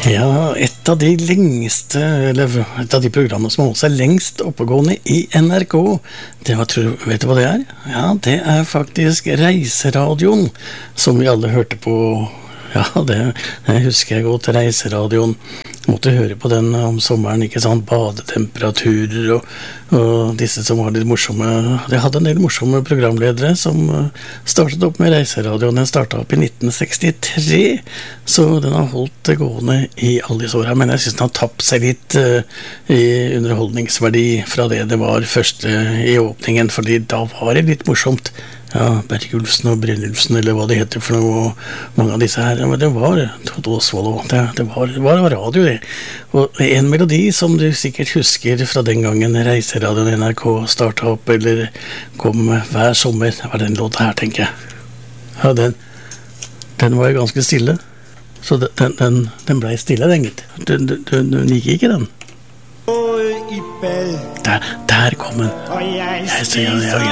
Ja, et av de lengste, eller et av de programmene som har holdt seg lengst oppegående i NRK, det var, vet du hva det er? Ja, det er faktisk Reiseradioen, som vi alle hørte på. Ja, det husker jeg godt, Reiseradioen. Måtte høre på den om sommeren, ikke sant, badetemperaturer og disse som var litt morsomme. De hadde en del morsomme programledere som startet opp med Reiseradioen. Den startet opp i 1963, så den har holdt det gående i alle disse årene. Men jeg synes den har tapt seg litt i underholdningsverdi fra det var første i åpningen, fordi da var det litt morsomt. Ja, Bergulfsen og Brennulfsen, eller hva det heter for noe, mange av disse her, men det var Todd Oswald, det var radio det. Og en melodi som du sikkert husker fra den gangen Reiseradioen NRK startet opp, eller kom hver sommer, var den låta her, tenker jeg. Ja, den var jo ganske stille, så den ble stille, den gitt. Den gikk ikke, den. Der kom den. Jeg